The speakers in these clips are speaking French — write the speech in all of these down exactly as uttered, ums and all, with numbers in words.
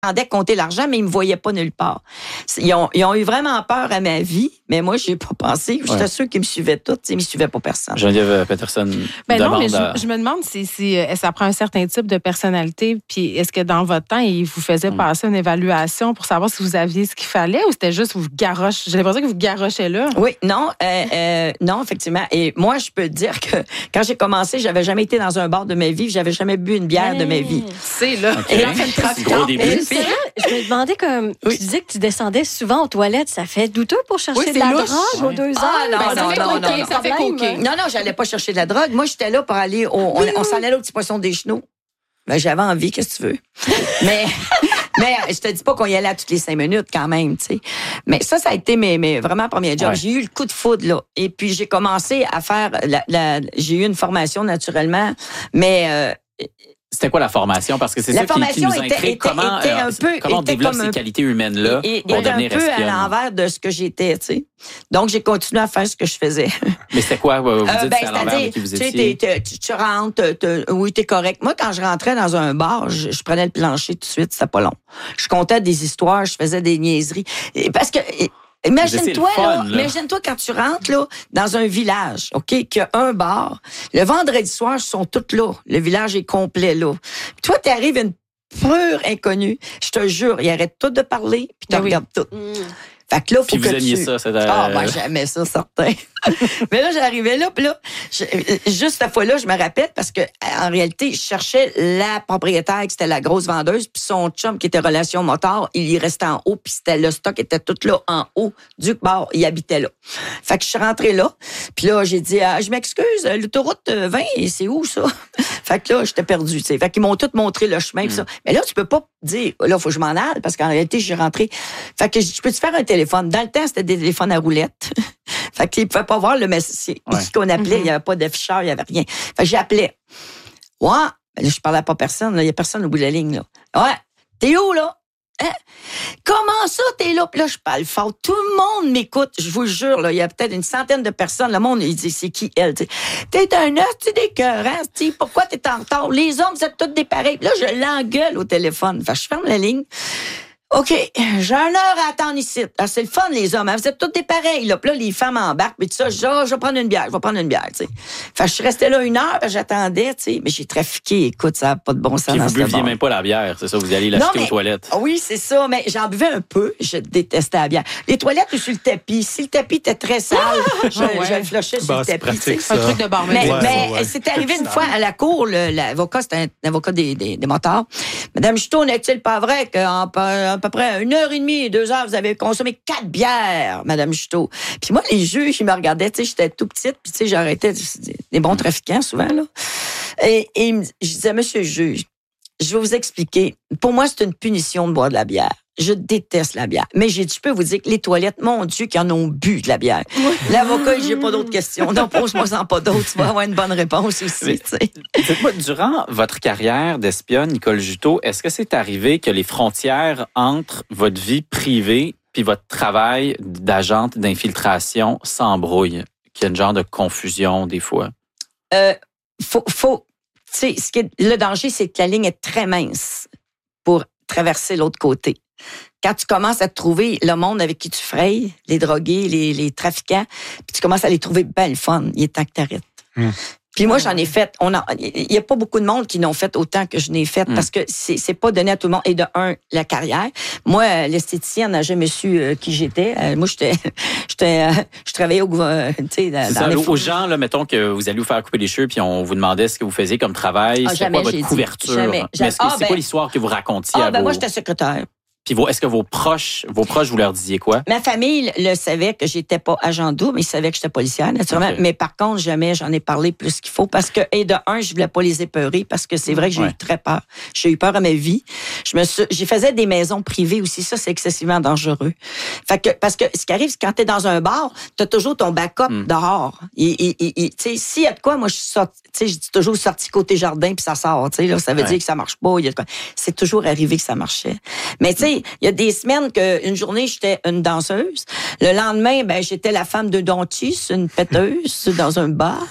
J'entendais compter l'argent, mais ils me voyaient pas nulle part. Ils ont, ils ont eu vraiment peur à ma vie, mais moi, j'ai pas pensé. J'étais ouais. sûre qu'ils me suivaient tous, ils me suivaient pas personne. Geneviève Peterson. Ben non, mais à... je, je me demande si, si ça prend un certain type de personnalité, puis est-ce que dans votre temps, ils vous faisaient mm. passer une évaluation pour savoir si vous aviez ce qu'il fallait ou c'était juste vous garoche. J'ai l'impression que vous garochez là. Oui, non, euh, euh, non, effectivement. Et moi, je peux te dire que quand j'ai commencé, j'avais jamais été dans un bar de ma vie, j'avais jamais bu une bière hey. de ma vie. C'est là. Okay. Et gros début. Je me demandais comme oui. tu disais que tu descendais souvent aux toilettes, ça fait douteux pour chercher oui, de la louche. drogue aux deux heures. Ah, non, ben, non, ça non, fait non, non, ça fait coquer. Non, non, j'allais pas chercher de la drogue. Moi, j'étais là pour aller au, on, on s'en allait au petit poisson des Chenaux. Ben, j'avais envie, qu'est-ce que tu veux. mais, mais je te dis pas qu'on y allait à toutes les cinq minutes quand même, tu sais. Mais ça, ça a été mes, mes vraiment premier job. Ouais. J'ai eu le coup de foudre, là. Et puis, j'ai commencé à faire la, la j'ai eu une formation naturellement, mais, euh, c'était quoi la formation? Parce que c'est ça qui, qui nous intrigue. Comment, était un peu, comment on développe ces un, qualités humaines-là et, pour et devenir espionne? Un peu espionne. à l'envers de ce que j'étais, tu sais. Donc, j'ai continué à faire ce que je faisais. Mais c'était quoi? Vous dites euh, ben, c'est à l'envers de qui vous étiez? T'es, t'es, tu, tu rentres, t'es, oui, t'es correct. Moi, quand je rentrais dans un bar, je, je prenais le plancher tout de suite, c'était pas long. Je comptais des histoires, je faisais des niaiseries. Et parce que... Imagine-toi, fun, là, là. imagine-toi quand tu rentres là, dans un village, OK, qu'il y a un bar. Le vendredi soir, ils sont tous là. Le village est complet là. Puis toi, t'arrives une pure inconnue. Je te jure, ils arrêtent tout de parler, puis tu regardes tout. Mm. Fait que là, faut puis que vous aimiez tu... ça, c'est euh... Ah, ben, j'aimais ça, certain. Mais là, j'arrivais là, puis là, je... juste cette fois-là, je me rappelle, parce que en réalité, je cherchais la propriétaire, qui était la grosse vendeuse, puis son chum, qui était relation moteur, il y restait en haut, puis c'était le stock était tout là, en haut du bar, il habitait là. Fait que je suis rentrée là, puis là, j'ai dit, ah, je m'excuse, l'autoroute vingt, c'est où, ça? Fait que là, j'étais perdue, tu sais. Fait qu'ils m'ont tout montré le chemin, pis ça. Mais là, tu peux pas dire, là, faut que je m'en aille, parce qu'en réalité, j'ai rentré. Fait que je peux te faire un téléphone. Dans le temps, c'était des téléphones à roulettes. Fait qu'ils pouvaient pas voir le message. Ouais. Ce qu'on appelait, il mm-hmm. y avait pas d'afficheur, il y avait rien. Fait que j'appelais. Ouais. Ben là, je parlais pas à personne, là. Il y a personne au bout de la ligne, là. Ouais. T'es où, là? Hein? Comment ça, t'es là? Puis là, je parle fort. Tout le monde m'écoute. Je vous jure, là, il y a peut-être une centaine de personnes. Le monde, il dit, c'est qui elle? T'sais. T'es un os, tu d'écœurant. Pourquoi t'es en retard? Les hommes, vous êtes tous des pareils. Puis là, je l'engueule au téléphone. Fait que je ferme la ligne. OK, j'ai une heure à attendre ici. Ah, c'est le fun, les hommes. Hein? Vous êtes tous des pareils. Là. Puis là, les femmes embarquent. Puis tout ça, je dis, oh, je vais prendre une bière. Je vais prendre une bière. T'sais. Fait que je suis restée là une heure. J'attendais. T'sais. Mais j'ai trafiqué. Écoute, ça n'a pas de bon sens. Puis dans vous ne buviez même pas la bière. C'est ça, vous alliez l'acheter mais, aux toilettes. Oui, c'est ça. Mais j'en buvais un peu. Je détestais la bière. Les toilettes ou sur le tapis. Si le tapis était très sale, je, je le flushais sur bah, le tapis. Pratique, un truc de barman. Mais, ouais, mais ouais, ouais. c'est arrivé une fois à la cour. Le, l'avocat, c'était un avocat des, des, des motards. Madame Juteau, n'est-il pas vrai qu'en à peu près une heure et demie, deux heures, vous avez consommé quatre bières, Madame Juteau? Puis moi, les juges, ils me regardaient, tu sais, j'étais tout petite, puis tu sais, j'arrêtais des bons trafiquants, souvent, là. Et, et je disais, monsieur le juge, je vais vous expliquer. Pour moi, c'est une punition de boire de la bière. Je déteste la bière. Mais j'ai, je peux vous dire que les toilettes, mon Dieu, qui en ont bu de la bière. L'avocat, j'ai pas d'autres questions. Non, pose-moi-en pas d'autres. Tu vas avoir une bonne réponse aussi, tu sais. Dites-moi, durant votre carrière d'espionne, Nicole Juteau, est-ce que c'est arrivé que les frontières entre votre vie privée puis votre travail d'agente d'infiltration s'embrouillent? Qu'il y a une genre de confusion, des fois? Euh, faut, faut, tu sais, ce qui est, le danger, c'est que la ligne est très mince pour traverser l'autre côté. Quand tu commences à te trouver le monde avec qui tu frayes, les drogués, les, les trafiquants, puis tu commences à les trouver bien le fun, il est temps que t'arrêtes. Mmh. Puis moi, j'en ai fait. On a, il y a pas beaucoup de monde qui n'ont fait autant que je n'ai fait mmh. parce que c'est, c'est pas donné à tout le monde. Et de un, la carrière. Moi, l'esthéticienne n'a jamais su euh, qui j'étais. Euh, moi, j'étais, j'étais, euh, je travaillais au, euh, tu sais, dans, c'est dans ça, les aux gens, là, mettons que vous allez vous faire couper les cheveux, puis on vous demandait ce que vous faisiez comme travail, ah, c'est jamais, quoi votre couverture. Jamais, jamais. Mais ah, c'est ben, quoi l'histoire que vous racontiez ah, à ben vos... moi, j'étais secrétaire. Puis vos, est-ce que vos proches, vos proches, vous leur disiez quoi? Ma famille le savait que j'étais pas agent double, mais ils savaient que j'étais policière, naturellement. Okay. Mais par contre, jamais j'en ai parlé plus qu'il faut parce que, et de un, je voulais pas les épeurer parce que c'est vrai que j'ai ouais. eu très peur. J'ai eu peur à ma vie. Je me suis, j'ai faisais des maisons privées aussi. Ça, c'est excessivement dangereux. Fait que, parce que ce qui arrive, c'est quand t'es dans un bar, t'as toujours ton backup mm. dehors. Et, et, et, et tu sais, s'il y a de quoi, moi, je suis sorti, tu sais, je dis toujours sorti côté jardin puis ça sort, tu sais, là, ça veut ouais. dire que ça marche pas. Il y a de quoi. C'est toujours arrivé que ça marchait. Mais tu sais, il y a des semaines qu'une journée, j'étais une danseuse. Le lendemain, ben, j'étais la femme de dentiste, une péteuse dans un bar.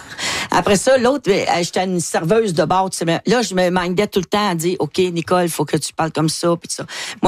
Après ça, l'autre, j'étais une serveuse de bar. Tu sais, là, je me mindais tout le temps à dire, OK, Nicole, il faut que tu parles comme ça, puis ça. Moi,